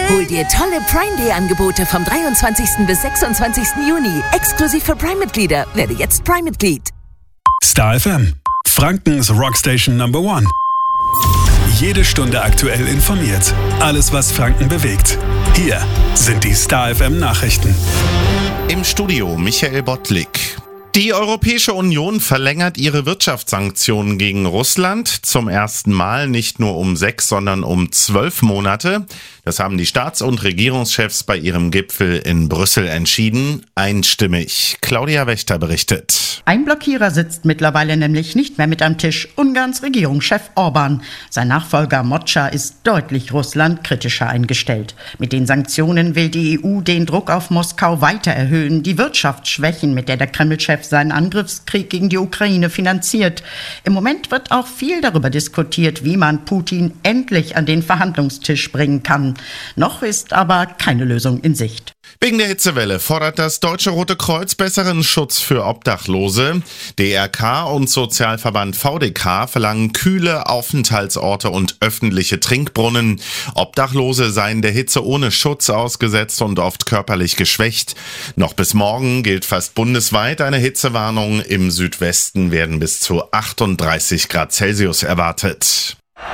Hol dir tolle Prime Day Angebote vom 23. bis 26. Juni. Exklusiv für Prime-Mitglieder. Werde jetzt Prime-Mitglied. Star FM, Frankens Rockstation Number 1. Jede Stunde aktuell informiert. Alles, was Franken bewegt. Hier sind die Star FM Nachrichten. Im Studio Michael Bottlik. Die Europäische Union verlängert ihre Wirtschaftssanktionen gegen Russland zum ersten Mal nicht nur um 6, sondern um 12 Monate. Das haben die Staats- und Regierungschefs bei ihrem Gipfel in Brüssel entschieden. Einstimmig. Claudia Wächter berichtet. Ein Blockierer sitzt mittlerweile nämlich nicht mehr mit am Tisch. Ungarns Regierungschef Orbán. Sein Nachfolger Mocsa ist deutlich Russland kritischer eingestellt. Mit den Sanktionen will die EU den Druck auf Moskau weiter erhöhen. Die Wirtschaft schwächen, mit der Kreml-Chef seinen Angriffskrieg gegen die Ukraine finanziert. Im Moment wird auch viel darüber diskutiert, wie man Putin endlich an den Verhandlungstisch bringen kann. Noch ist aber keine Lösung in Sicht. Wegen der Hitzewelle fordert das Deutsche Rote Kreuz besseren Schutz für Obdachlose. DRK und Sozialverband VDK verlangen kühle Aufenthaltsorte und öffentliche Trinkbrunnen. Obdachlose seien der Hitze ohne Schutz ausgesetzt und oft körperlich geschwächt. Noch bis morgen gilt fast bundesweit eine Hitzewarnung. Im Südwesten werden bis zu 38 Grad Celsius erwartet.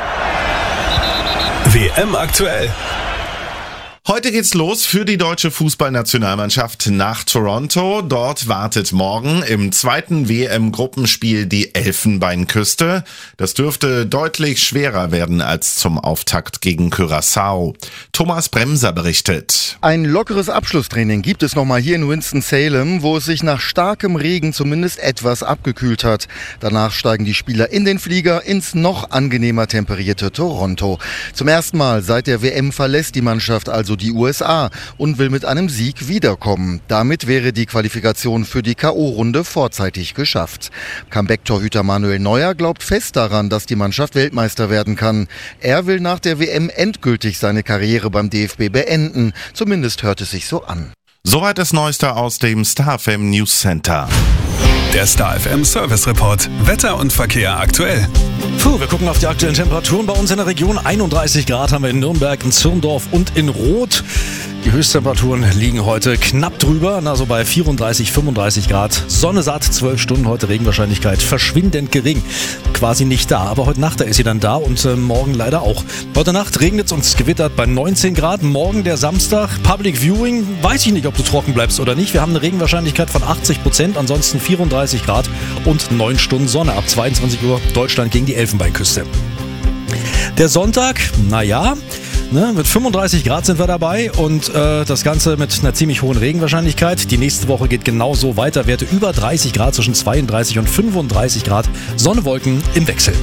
WM aktuell. Heute geht's los für die deutsche Fußballnationalmannschaft nach Toronto. Dort wartet morgen im zweiten WM-Gruppenspiel die Elfenbeinküste. Das dürfte deutlich schwerer werden als zum Auftakt gegen Curaçao. Thomas Bremser berichtet. Ein lockeres Abschlusstraining gibt es nochmal hier in Winston-Salem, wo es sich nach starkem Regen zumindest etwas abgekühlt hat. Danach steigen die Spieler in den Flieger ins noch angenehmer temperierte Toronto. Zum ersten Mal seit der WM verlässt die Mannschaft also die USA und will mit einem Sieg wiederkommen. Damit wäre die Qualifikation für die K.O.-Runde vorzeitig geschafft. Comeback-Torhüter Manuel Neuer glaubt fest daran, dass die Mannschaft Weltmeister werden kann. Er will nach der WM endgültig seine Karriere beim DFB beenden. Zumindest hört es sich so an. Soweit das Neueste aus dem Star FM News Center. Der Star FM Service Report. Wetter und Verkehr aktuell. Wir gucken auf die aktuellen Temperaturen bei uns in der Region. 31 Grad haben wir in Nürnberg, in Zirndorf und in Roth. Die Höchsttemperaturen liegen heute knapp drüber, also bei 34, 35 Grad. Sonne satt, 12 Stunden heute, Regenwahrscheinlichkeit verschwindend gering. Quasi nicht da, aber heute Nacht, da ist sie dann da und morgen leider auch. Heute Nacht regnet es und es gewittert bei 19 Grad. Morgen der Samstag, Public Viewing, weiß ich nicht, ob du trocken bleibst oder nicht. Wir haben eine Regenwahrscheinlichkeit von 80%, ansonsten 34 Grad und 9 Stunden Sonne. Ab 22 Uhr Deutschland gegen die Elfenbeinküste. Der Sonntag, mit 35 Grad sind wir dabei und das Ganze mit einer ziemlich hohen Regenwahrscheinlichkeit. Die nächste Woche geht genauso weiter. Werte über 30 Grad, zwischen 32 und 35 Grad. Sonne, Wolken im Wechsel.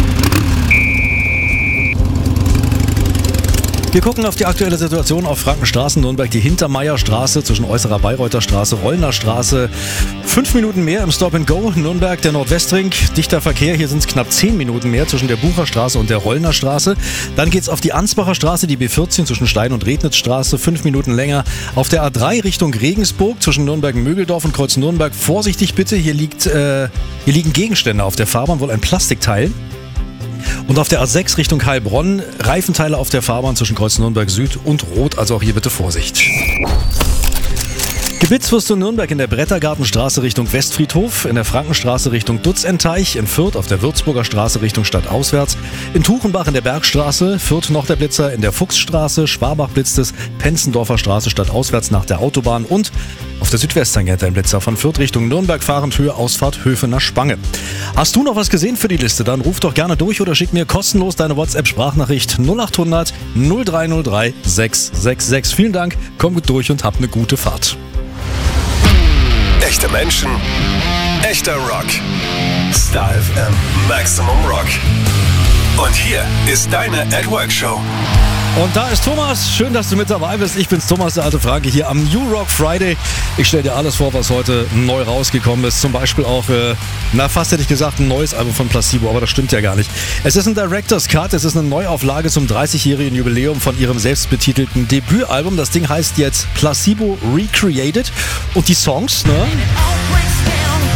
Wir gucken auf die aktuelle Situation auf Frankenstraßen, Nürnberg, die Hintermeierstraße zwischen Äußerer Bayreuther Straße, Rollner Straße. 5 Minuten mehr im Stop and Go. Nürnberg, der Nordwestring, dichter Verkehr. Hier sind es knapp 10 Minuten mehr zwischen der Bucherstraße und der Rollner Straße. Dann geht es auf die Ansbacher Straße, die B14 zwischen Stein- und Rednitzstraße. 5 Minuten länger. Auf der A3 Richtung Regensburg zwischen Nürnberg-Mögeldorf und Kreuz Nürnberg. Vorsichtig bitte, hier liegen Gegenstände auf der Fahrbahn, wohl ein Plastikteil. Und auf der A6 Richtung Heilbronn, Reifenteile auf der Fahrbahn zwischen Kreuz Nürnberg Süd und Rot, also auch hier bitte Vorsicht. Gebietsfürst in Nürnberg in der Brettergartenstraße Richtung Westfriedhof, in der Frankenstraße Richtung Dutzendteich, in Fürth auf der Würzburger Straße Richtung Stadtauswärts, in Tuchenbach in der Bergstraße, Fürth noch der Blitzer, in der Fuchsstraße, Schwabach blitzt es, Penzendorfer Straße stadtauswärts nach der Autobahn und auf der Südwesttangente ein Blitzer von Fürth Richtung Nürnberg fahrend Höhe Ausfahrt Höfener Spange. Hast du noch was gesehen für die Liste? Dann ruf doch gerne durch oder schick mir kostenlos deine WhatsApp-Sprachnachricht 0800 0303 666. Vielen Dank, komm gut durch und hab eine gute Fahrt. Echte Menschen, echter Rock. Star FM Maximum Rock. Und hier ist deine At Work Show. Und da ist Thomas. Schön, dass du mit dabei bist. Ich bin's, Thomas, der alte Franke, hier am New Rock Friday. Ich stelle dir alles vor, was heute neu rausgekommen ist. Zum Beispiel auch, fast hätte ich gesagt, ein neues Album von Placebo, aber das stimmt ja gar nicht. Es ist ein Director's Cut, es ist eine Neuauflage zum 30-jährigen Jubiläum von ihrem selbstbetitelten Debütalbum. Das Ding heißt jetzt Placebo Recreated. Und die Songs,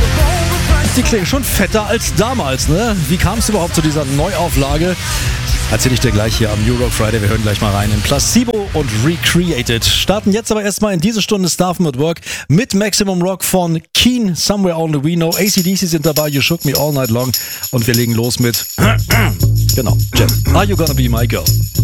die klingen schon fetter als damals, ne? Wie kam es überhaupt zu dieser Neuauflage? Erzähle ich dir gleich hier am New Rock Friday. Wir hören gleich mal rein in Placebo und Recreated. Starten jetzt aber erstmal in diese Stunde Staffen at Work mit Maximum Rock von Keen, Somewhere Only We Know. AC/DC sind dabei, You Shook Me All Night Long. Und wir legen los mit genau, Jen, Are You Gonna Be My Girl?